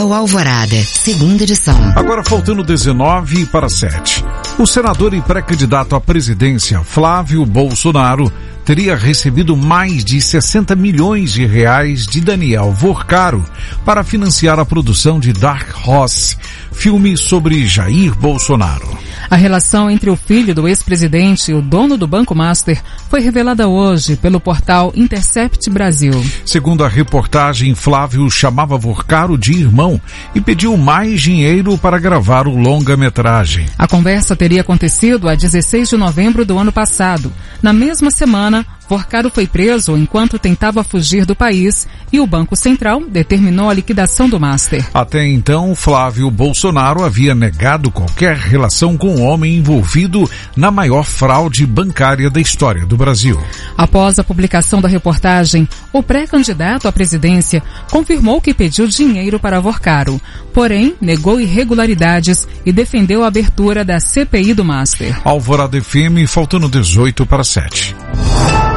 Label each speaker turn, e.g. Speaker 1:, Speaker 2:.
Speaker 1: Jornal Alvorada, segunda edição.
Speaker 2: Agora faltando 19 para 7. O senador e pré-candidato à presidência, Flávio Bolsonaro, teria recebido mais de 60 milhões de reais de Daniel Vorcaro para financiar a produção de Dark Horse, filme sobre Jair Bolsonaro.
Speaker 3: A relação entre o filho do ex-presidente e o dono do Banco Master foi revelada hoje pelo portal Intercept Brasil.
Speaker 2: Segundo a reportagem, Flávio chamava Vorcaro de irmão e pediu mais dinheiro para gravar o longa-metragem.
Speaker 3: A conversa teria acontecido a 16 de novembro do ano passado. Na mesma semana, Vorcaro foi preso enquanto tentava fugir do país e o Banco Central determinou a liquidação do Master.
Speaker 2: Até então, Flávio Bolsonaro havia negado qualquer relação com o homem envolvido na maior fraude bancária da história do Brasil.
Speaker 3: Após a publicação da reportagem, o pré-candidato à presidência confirmou que pediu dinheiro para Vorcaro, porém negou irregularidades e defendeu a abertura da CPI do Master.
Speaker 2: Alvorada FM, faltando 18 para 7.